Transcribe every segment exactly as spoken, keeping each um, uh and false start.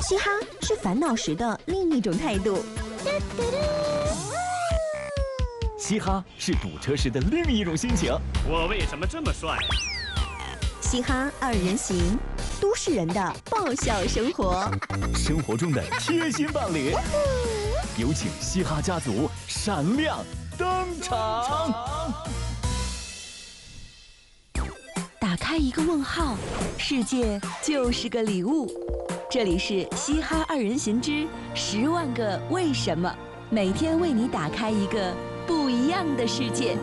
嘻哈是烦恼时的另一种态度， 嘻哈是堵车时的另一种心情。 我为什么这么帅？ 嘻哈二人行，都市人的爆笑生活， 生活中的贴心伴侣。有请嘻哈家族闪亮登场。 打开一个问号，世界就是个礼物。这里是嘻哈二人行之十万个为什么，每天为你打开一个不一样的世界。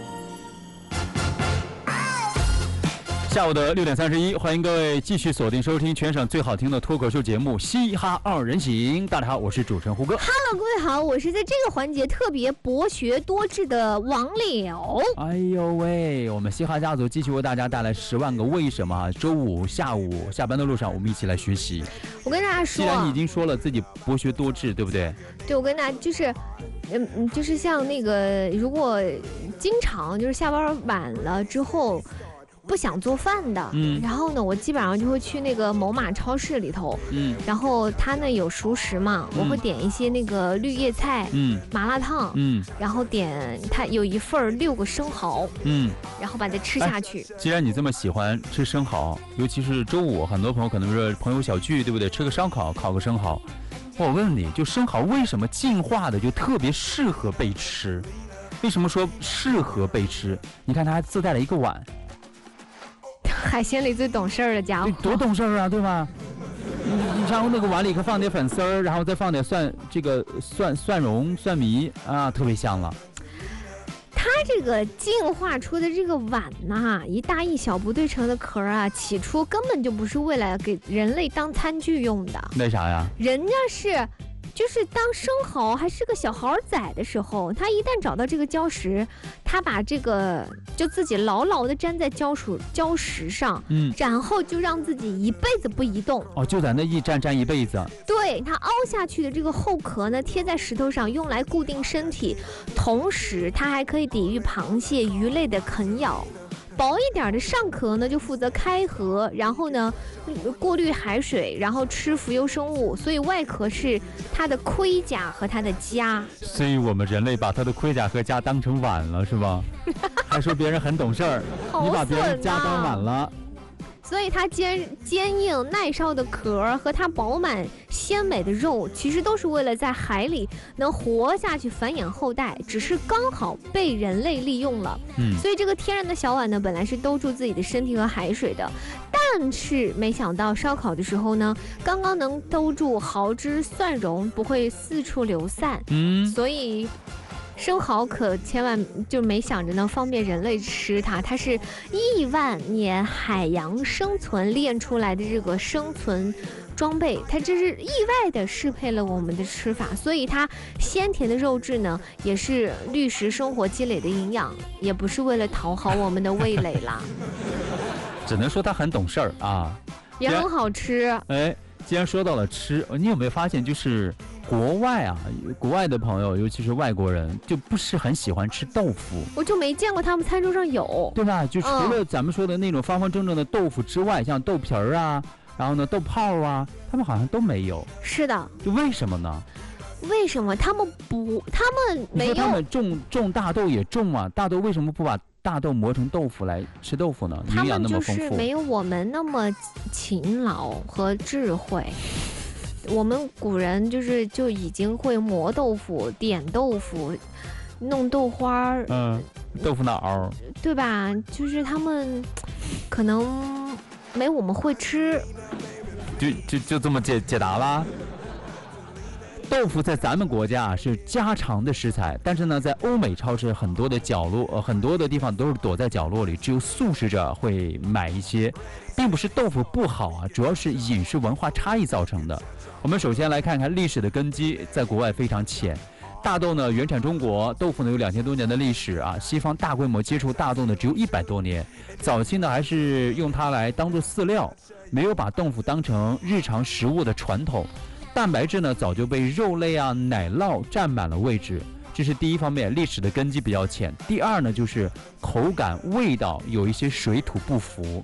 下午的六点三十一，欢迎各位继续锁定收听全省最好听的脱口秀节目《嘻哈二人行》。大家好，我是主持人胡歌。 Hello， 各位好，我是在这个环节特别博学多智的王柳。 哎呦喂，我们嘻哈家族继续为大家带来十万个为什么。周五下午下班的路上，我们一起来学习。 我跟大家说， 既然你已经说了自己博学多智，对不对？ 对，我跟大家就是。嗯嗯，就是像那个，如果经常就是下班晚了之后不想做饭的，嗯，然后呢，我基本上就会去那个某马超市里头，嗯，然后它呢有熟食嘛，嗯、我会点一些那个绿叶菜，嗯，麻辣烫，嗯，然后点它有一份六个生蚝，嗯，然后把它吃下去。 既然你这么喜欢吃生蚝，尤其是周五，很多朋友可能是朋友小聚，对不对？吃个烧烤，烤个生蚝。我问你，就生蚝为什么进化的就特别适合被吃？为什么说适合被吃？你看它还自带了一个碗， 海鲜里最懂事儿的家伙， 多懂事儿啊，对吧？你你然后那个碗里可放点粉丝儿，然后再放点蒜，这个蒜蒜蓉、蒜米啊，特别香了。 它这个进化出的这个碗呐、啊，一大一小不对称的壳啊，起初根本就不是为了给人类当餐具用的。 为啥呀？ 人家是，就是当生蚝还是个小蚝仔的时候，他一旦找到这个礁石，他把这个就自己牢牢的粘在礁石礁石上，嗯，然后就让自己一辈子不移动。 哦，就在那一粘粘一辈子。 对，它凹下去的这个后壳呢，贴在石头上，用来固定身体，同时它还可以抵御螃蟹、鱼类的啃咬。薄一点的上壳呢，就负责开合，然后呢，过滤海水，然后吃浮游生物，所以外壳是它的盔甲和它的家。 所以我们人类把它的盔甲和家当成碗了，是吧？还说别人很懂事儿，你把别人家当碗了。 所以它坚坚硬耐烧的壳和它饱满鲜美的肉，其实都是为了在海里能活下去、繁衍后代，只是刚好被人类利用了。嗯，所以这个天然的小碗呢，本来是兜住自己的身体和海水的，但是没想到烧烤的时候呢，刚刚能兜住蚝汁、蒜蓉，不会四处流散。嗯，所以。生蚝可千万就没想着能方便人类吃它，它是亿万年海洋生存练出来的这个生存装备，它这是意外的适配了我们的吃法，所以它鲜甜的肉质呢，也是绿食生活积累的营养，也不是为了讨好我们的味蕾啦。 只能说它很懂事儿啊， 也很好吃。 哎，既然说到了吃，你有没有发现就是？国外啊，国外的朋友，尤其是外国人，就不是很喜欢吃豆腐。 我就没见过他们餐桌上有， 对吧？就除了咱们说的那种方方正正的豆腐之外，嗯、像豆皮儿啊，然后呢豆泡啊，他们好像都没有。 是的， 就为什么呢？ 为什么他们不？他们没有？ 你说他们种种大豆也种啊，大豆为什么不把大豆磨成豆腐来吃豆腐呢？营养那么丰富。 他们就是没有我们那么勤劳和智慧。我们古人就是就已经会磨豆腐、点豆腐、弄豆花， 嗯，豆腐脑， 对吧？就是他们可能没我们会吃， 就就就这么解解答啦。豆腐在咱们国家是家常的食材，但是呢，在欧美超市很多的角落，呃，很多的地方都是躲在角落里，只有素食者会买一些，并不是豆腐不好啊，主要是饮食文化差异造成的。我们首先来看看历史的根基，在国外非常浅。大豆呢原产中国，豆腐呢有两千多年的历史啊。西方大规模接触大豆呢只有一百多年，早期呢还是用它来当做饲料，没有把豆腐当成日常食物的传统。蛋白质呢早就被肉类啊、奶酪占满了位置，这是第一方面，历史的根基比较浅。第二呢就是口感、味道有一些水土不服。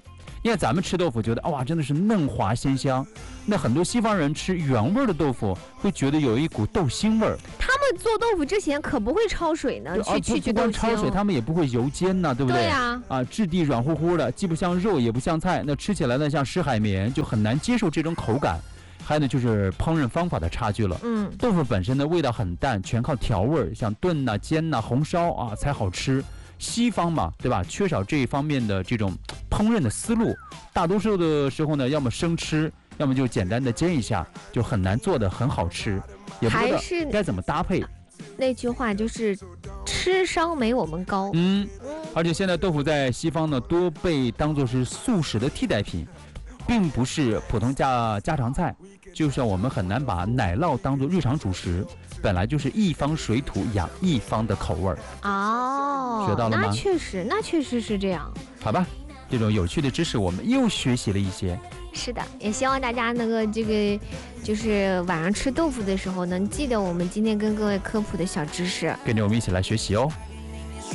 因为咱们吃豆腐觉得哇，真的是嫩滑鲜香，那很多西方人吃原味的豆腐会觉得有一股豆腥味儿。 他们做豆腐之前可不会焯水呢，去去去不光焯水，他们也不会油煎呢，对不对？ 对呀。 啊，质地软乎乎的，既不像肉也不像菜，那吃起来呢像湿海绵，就很难接受这种口感。还有呢，就是烹饪方法的差距了。 嗯， 豆腐本身的味道很淡，全靠调味，像炖呐、煎呐、红烧啊才好吃。西方嘛，对吧？缺少这一方面的这种烹饪的思路，大多数的时候呢，要么生吃，要么就简单的煎一下，就很难做的很好吃，也不知道该怎么搭配。 那句话就是吃伤没我们高。 嗯，而且现在豆腐在西方呢，多被当作是素食的替代品。并不是普通家家常菜，就像我们很难把奶酪当作日常主食，本来就是一方水土养一方的口味儿。 哦， 学到了吗？ 那确实，那确实是这样。 好吧，这种有趣的知识我们又学习了一些。 是的，也希望大家能够这个，就是晚上吃豆腐的时候能记得我们今天跟各位科普的小知识， 跟着我们一起来学习哦。